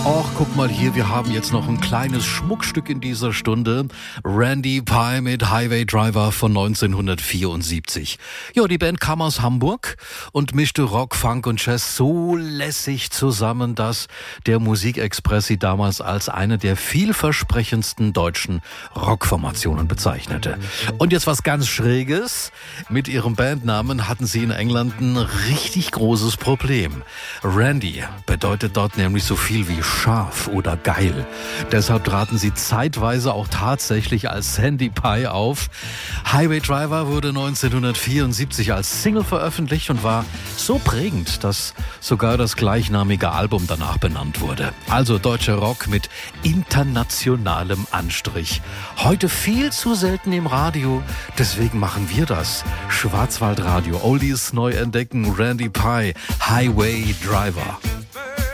Och, guck mal hier, wir haben jetzt noch ein kleines Schmuckstück in dieser Stunde. Randy Pye mit Highway Driver von 1974. Ja, die Band kam aus Hamburg und mischte Rock, Funk und Jazz so lässig zusammen, dass der Musikexpress sie damals als eine der vielversprechendsten deutschen Rockformationen bezeichnete. Und jetzt was ganz Schräges. Mit ihrem Bandnamen hatten sie in England ein richtig großes Problem. Randy bedeutet dort nämlich so viel wie scharf oder geil. Deshalb traten sie zeitweise auch tatsächlich als Sandy Pye auf. Highway Driver wurde 1974 als Single veröffentlicht und war so prägend, dass sogar das gleichnamige Album danach benannt wurde. Also deutscher Rock mit internationalem Anstrich. Heute viel zu selten im Radio, deswegen machen wir das. Schwarzwaldradio, Oldies neu entdecken, Randy Pye, Highway Driver.